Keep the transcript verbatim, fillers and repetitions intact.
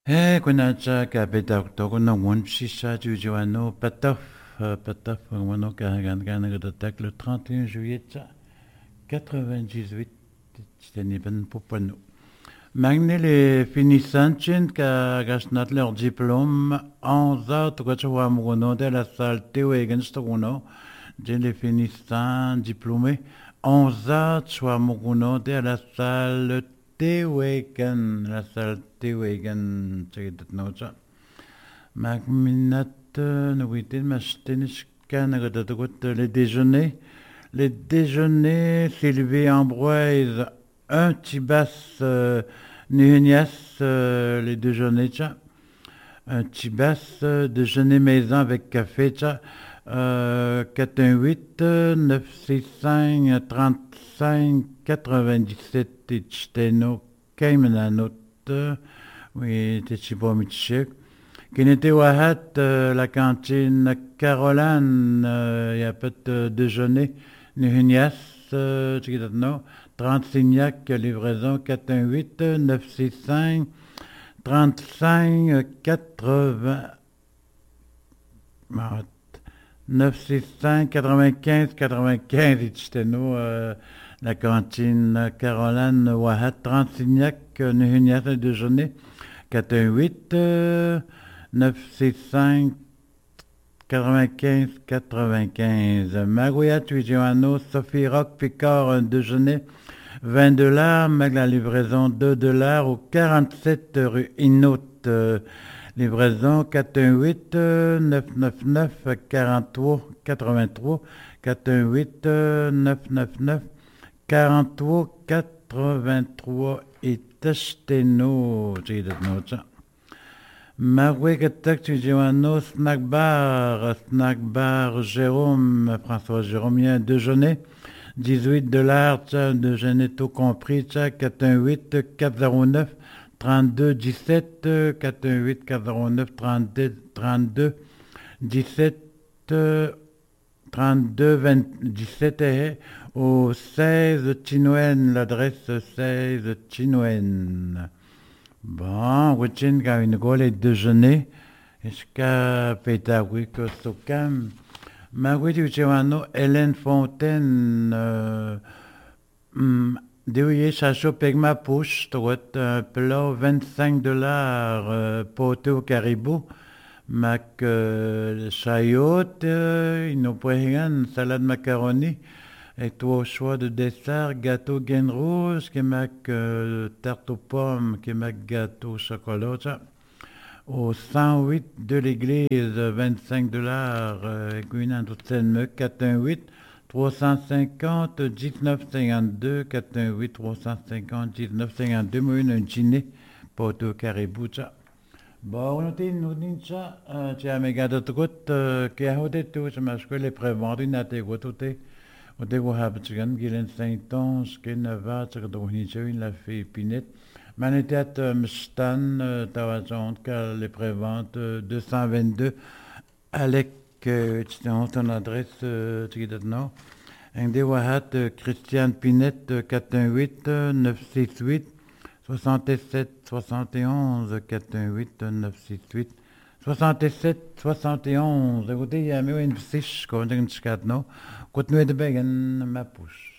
Eh, kunacha kapita tokuna one shisha du joano patof patof wano kagan ganagodatak le trente et un juillet quatre-vingt-dix-huit c'était ben popano. Magne les finissantchen ka gasnat leur diplôme en za tokachawa mugono de la salle teo egenstogono de les finissants diplômés en za chwa mugono de la salle Tewegen, la salle Tewegen, c'est nocha. Macminat, nouité, machténish, canagadogot, les déjeuners. Les déjeuners, Sylvie Ambroise, un tibas, euh, nuhenias, euh, les déjeuners, tcha. Un tibas, euh, déjeuner maison avec café, tcha. Euh, quatre un huit, neuf six cinq, trente-cinq, quatre-vingt-dix-sept, Tichteno, Kaimananot, oui, Tichibomitchek. Qui n'était wahat, la cantine Caroline, il y a pas de déjeuner, Nuhunias, Tchikitatno, trente-six, livraison quatre un huit, neuf six cinq, trente-cinq, quatre-vingts. neuf six cinq, quatre-vingt-quinze, quatre-vingt-quinze, Ichteno, euh, la cantine Caroline Wahat, trente-six, Nuhunias, le déjeuner, quatre un huit, euh, neuf six cinq, quatre-vingt-quinze, quatre-vingt-quinze. Magoya, Tuigiano, Sophie Rock, Picard, un déjeuner, vingt dollars, Mag la livraison, deux dollars, au quarante-sept rue Inot. Euh, livraison quatre un huit, neuf neuf neuf, quarante-trois, quatre-vingt-trois, quatre un huit, neuf neuf neuf, quarante-trois, quatre-vingt-trois, et Tacheteno, j'ai dit non, Marwegatak Tujiwano, Snack Bar, Snack Bar Jérôme, François Jérôme, il y a un déjeuner, dix-huit dollars, un déjeuner tout compris, quatre un huit, quatre zéro neuf, trente-deux, dix-sept, quatre un huit, quatre zéro neuf, trente-deux, trente-deux, dix-sept, trente-deux, vingt, dix-sept, et au seize Chinouen, l'adresse seize Chinouen. Bon, Wichin ga une gole déjeuner, esca pétagui que sokam. Magui du Chewano, Hélène Fontaine, euh, hum, Dewey Chacho Pegma Push, toi, un plat vingt-cinq dollars, euh, poté au caribou. Mac, euh, chayote, euh, une salade macaroni. Et toi, au choix de dessert, gâteau gaine rouge, qui mac euh, tarte aux pommes, qui mac gâteau au chocolat. Ça. Au cent huit de l'église, vingt-cinq dollars, euh, Guinan Toutsen, quatre un huit, trois cent cinquante, dix-neuf cinquante-deux, quatre un huit, trois cent cinquante, dix-neuf cinquante-deux, moi, une dîner, poteau caribou, ça. Bon, on a dit, nous dit ça, tu as mes gars de tout, qui a hoté tout, je m'achète les préventes, il n'a pas été och det var här betygen Gillen Saint-Ange, Geneva, så då hon inte la fait Pinette. Man était à Mstan, Tawazant, les préventes deux cent vingt-deux, Alec, tu as ton adresse, tu dis non. Un des Wahat, Christiane Pinette, quatre un huit, neuf six huit, soixante-sept, soixante et onze, quatre un huit, neuf six huit. soixante-sept, soixante et onze. Écoutez, il y a même une psyche, comme on dit, non. Continuez de bégan ma pouche.